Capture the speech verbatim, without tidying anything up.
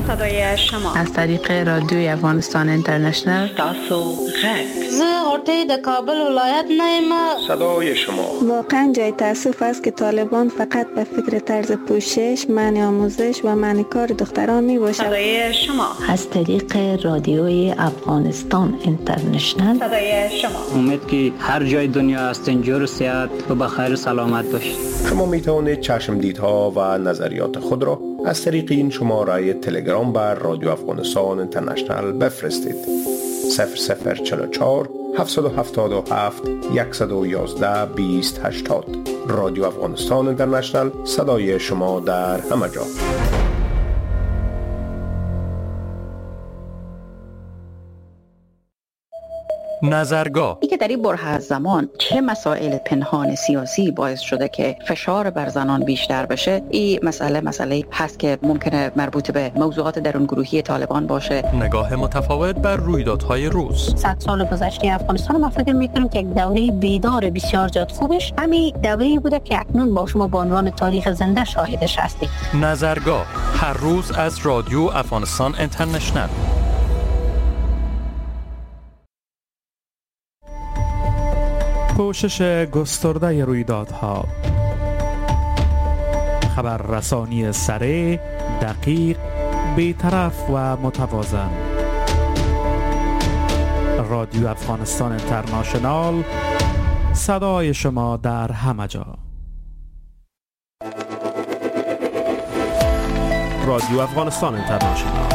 صدای شما از طریق رادیوی افغانستان اینترنشنل. تاسو غږ زه غوټۍ د کابل ولایت نه یم. صدای شما. واقعا جای تأسف است که طالبان فقط به فکر طرز پوشش، منع آموزش و منع کار دختران می باشد. صدای شما از طریق رادیوی افغانستان اینترنشنل. صدای شما. امید که هر جای دنیا هستین جور و صحت و بخیر و سلامت باشید. شما می توانید چشمدیدها و نظریات خود را از طریق این شماره تلگرام بر رادیو افغانستان اینترنشنل بفرستید. صفر صفر چهل و چهار هفتصد و هفتاد و هفت صد و یازده بیست هشتاد. رادیو افغانستان اینترنشنل، صدای شما در همه جا. نظرگاه. ای که در این بره از زمان چه مسائل پنهان سیاسی باعث شده که فشار بر زنان بیشتر بشه، این مسئله مسئله هست که ممکنه مربوط به موضوعات درون گروهی طالبان باشه. نگاه متفاوت بر رویدادهای روز. صد سال گذشته افغانستان ما فکر می‌کنم که یک دوره بیدار بسیار زیاد خوبش همین دوره‌ای بوده که اکنون با شما به عنوان تاریخ زنده شاهدش هستید. نظرگاه هر روز از رادیو افغانستان اینترنشنل. پوشش گسترده رویدادها، خبررسانی سریع، دقیق، بی‌طرف و متوازن. رادیو افغانستان اینترنشنال، صدای شما در همه جا. رادیو افغانستان اینترنشنال